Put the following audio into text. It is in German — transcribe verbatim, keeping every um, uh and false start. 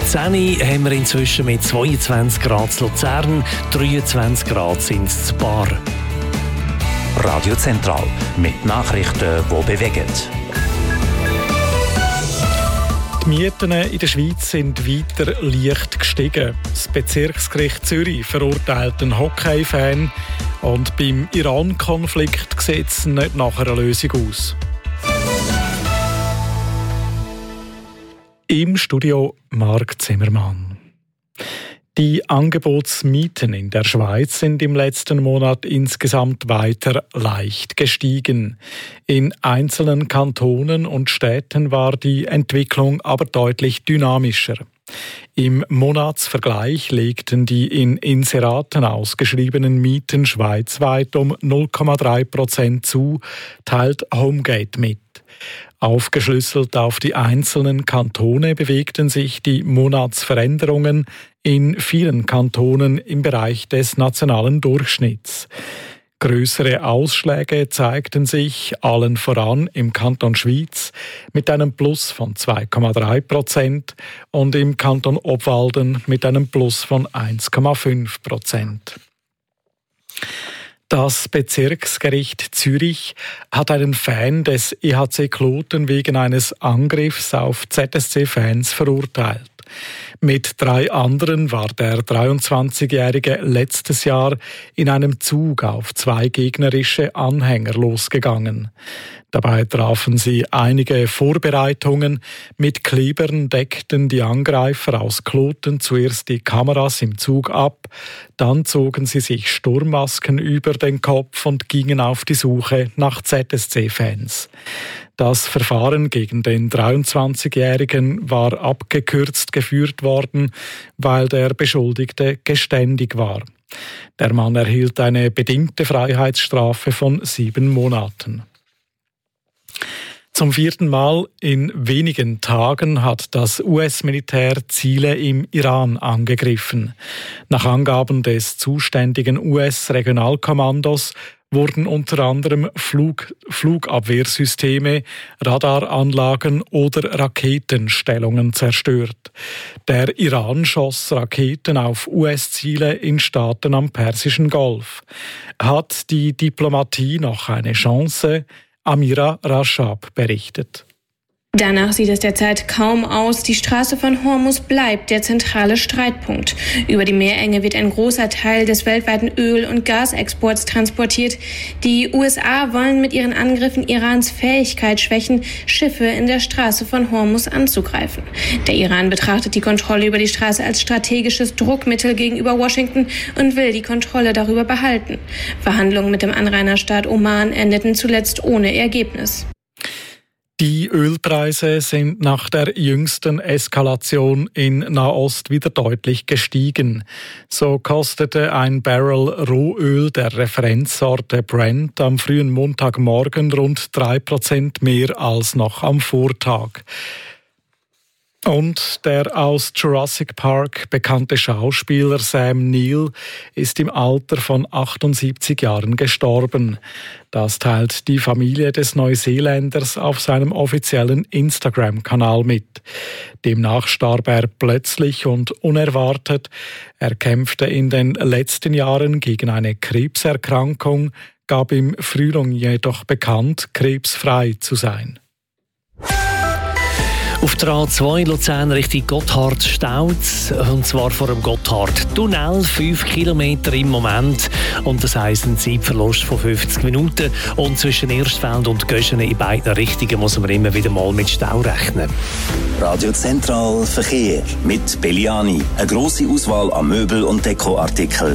zehn Uhr haben wir inzwischen mit zweiundzwanzig Grad in Luzern, dreiundzwanzig Grad sind es in Bar. Radio Zentral mit Nachrichten, die bewegen. Die Mieten in der Schweiz sind weiter leicht gestiegen. Das Bezirksgericht Zürich verurteilt einen Hockey-Fan und beim Iran-Konflikt sieht es nicht nach einer Lösung aus. Im Studio Marc Zimmermann. Die Angebotsmieten in der Schweiz sind im letzten Monat insgesamt weiter leicht gestiegen. In einzelnen Kantonen und Städten war die Entwicklung aber deutlich dynamischer. Im Monatsvergleich legten die in Inseraten ausgeschriebenen Mieten schweizweit um null Komma drei Prozent zu, teilt Homegate mit. Aufgeschlüsselt auf die einzelnen Kantone bewegten sich die Monatsveränderungen in vielen Kantonen im Bereich des nationalen Durchschnitts. Größere Ausschläge zeigten sich allen voran im Kanton Schwyz mit einem Plus von zwei Komma drei Prozent und im Kanton Obwalden mit einem Plus von eins Komma fünf Prozent. Das Bezirksgericht Zürich hat einen Fan des E H C Kloten wegen eines Angriffs auf Z S C-Fans verurteilt. Mit drei anderen war der dreiundzwanzigjährige letztes Jahr in einem Zug auf zwei gegnerische Anhänger losgegangen. Dabei trafen sie einige Vorbereitungen. Mit Klebern deckten die Angreifer aus Kloten zuerst die Kameras im Zug ab, dann zogen sie sich Sturmmasken über den Kopf und gingen auf die Suche nach Z S C-Fans. Das Verfahren gegen den dreiundzwanzigjährigen war abgekürzt geführt worden, weil der Beschuldigte geständig war. Der Mann erhielt eine bedingte Freiheitsstrafe von sieben Monaten. Zum vierten Mal in wenigen Tagen hat das U S-Militär Ziele im Iran angegriffen. Nach Angaben des zuständigen U S-Regionalkommandos wurden unter anderem Flug, Flugabwehrsysteme, Radaranlagen oder Raketenstellungen zerstört. Der Iran schoss Raketen auf U S-Ziele in Staaten am Persischen Golf. Hat die Diplomatie noch eine Chance? Amira Rashab berichtet. Danach sieht es derzeit kaum aus. Die Straße von Hormuz bleibt der zentrale Streitpunkt. Über die Meerenge wird ein großer Teil des weltweiten Öl- und Gasexports transportiert. Die U S A wollen mit ihren Angriffen Irans Fähigkeit schwächen, Schiffe in der Straße von Hormuz anzugreifen. Der Iran betrachtet die Kontrolle über die Straße als strategisches Druckmittel gegenüber Washington und will die Kontrolle darüber behalten. Verhandlungen mit dem Anrainerstaat Oman endeten zuletzt ohne Ergebnis. Die Ölpreise sind nach der jüngsten Eskalation in Nahost wieder deutlich gestiegen. So kostete ein Barrel Rohöl der Referenzsorte Brent am frühen Montagmorgen rund drei Prozent mehr als noch am Vortag. Und der aus Jurassic Park bekannte Schauspieler Sam Neill ist im Alter von achtundsiebzig Jahren gestorben. Das teilt die Familie des Neuseeländers auf seinem offiziellen Instagram-Kanal mit. Demnach starb er plötzlich und unerwartet. Er kämpfte in den letzten Jahren gegen eine Krebserkrankung, gab im Frühling jedoch bekannt, krebsfrei zu sein. Auf der A zwei Luzern Richtung Gotthard staut, und zwar vor dem Gotthard-Tunnel, fünf Kilometer im Moment. Und das heisst einen Zeitverlust von fünfzig Minuten. Und zwischen Erstfeld und Göschene in beiden Richtungen muss man immer wieder mal mit Stau rechnen. Radio Zentral Verkehr mit Belliani. Eine grosse Auswahl an Möbel- und Dekoartikeln.